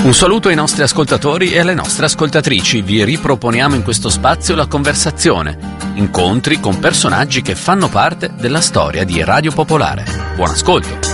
Un saluto ai nostri ascoltatori e alle nostre ascoltatrici. Vi riproponiamo in questo spazio la conversazione, incontri con personaggi che fanno parte della storia di Radio Popolare. Buon ascolto!